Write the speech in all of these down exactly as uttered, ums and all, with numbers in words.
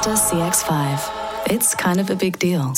C X five. It's kind of a big deal.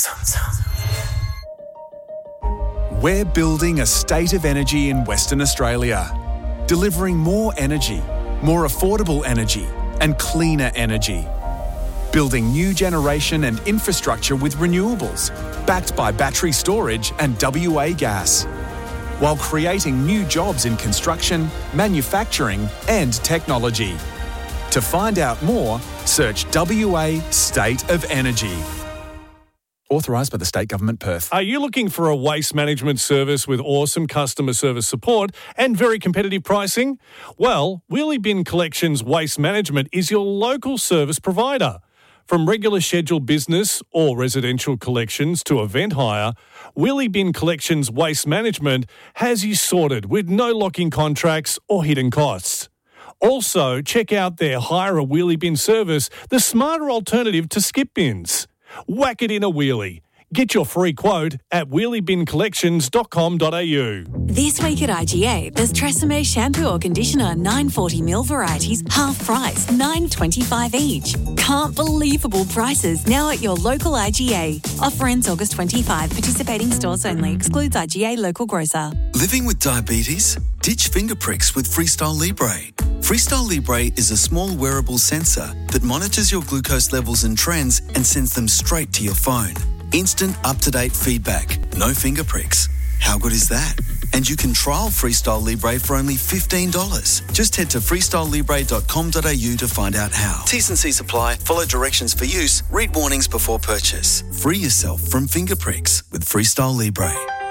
We're building a state of energy in Western Australia, delivering more energy, more affordable energy, and cleaner energy. Building new generation and infrastructure with renewables, backed by battery storage and W A gas, while creating new jobs in construction, manufacturing, and technology. To find out more, search W A State of Energy. Authorised by the State Government, Perth. Are you looking for a waste management service with awesome customer service support and very competitive pricing? Well, Wheelie Bin Collections Waste Management is your local service provider. From regular scheduled business or residential collections to event hire, Wheelie Bin Collections Waste Management has you sorted with no locking contracts or hidden costs. Also, check out their Hire a Wheelie Bin service, the smarter alternative to skip bins. Whack it in a wheelie. Get your free quote at wheelie bin collections dot com dot a u. This week at I G A, there's Tresemme shampoo or conditioner, nine forty mil varieties, half price, nine twenty-five each. Can't believable prices now at your local I G A. Offer ends August twenty-fifth. Participating stores only. Excludes I G A local grocer. Living with diabetes? Ditch finger pricks with Freestyle Libre. Freestyle Libre is a small wearable sensor that monitors your glucose levels and trends and sends them straight to your phone. Instant up-to-date feedback. No finger pricks. How good is that? And you can trial Freestyle Libre for only fifteen dollars. Just head to freestyle libre dot com dot a u to find out how. T's and C's apply. Follow directions for use. Read warnings before purchase. Free yourself from finger pricks with Freestyle Libre.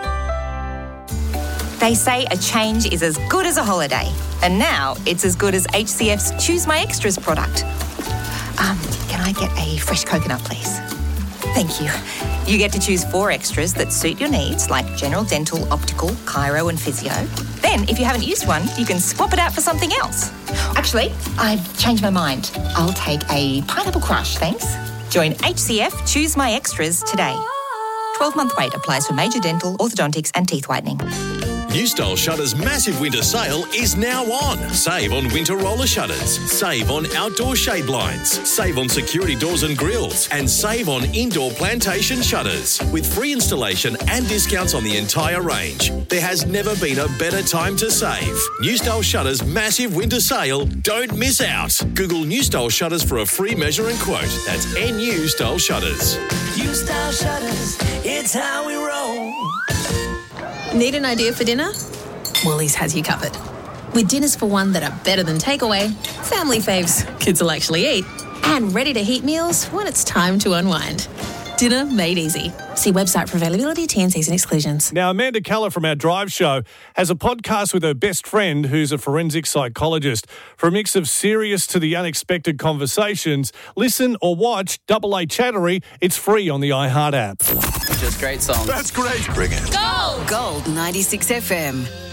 They say a change is as good as a holiday. And now it's as good as H C F's Choose My Extras product. Um, can I get a fresh coconut, please? Thank you. You get to choose four extras that suit your needs, like general dental, optical, chiro and physio. Then, if you haven't used one, you can swap it out for something else. Actually, I've changed my mind. I'll take a pineapple crush, thanks. Join H C F Choose My Extras today. twelve-month wait applies for major dental, orthodontics and teeth whitening. New Style Shutters' massive winter sale is now on. Save on winter roller shutters. Save on outdoor shade blinds. Save on security doors and grills. And save on indoor plantation shutters. With free installation and discounts on the entire range. There has never been a better time to save. New Style Shutters' massive winter sale. Don't miss out. Google New Style Shutters for a free measure and quote. That's N U Style Shutters. New Style Shutters, it's how we roll. Need an idea for dinner? Woolies has you covered. With dinners for one that are better than takeaway, family faves kids will actually eat, and ready to heat meals when it's time to unwind. Dinner made easy. See website for availability, T and Cs and exclusions. Now, Amanda Keller from our Drive Show has a podcast with her best friend who's a forensic psychologist. For a mix of serious to the unexpected conversations, listen or watch Double A Chattery. It's free on the iHeart app. Just great songs. That's great. Bring it. Gold! Gold ninety-six F M.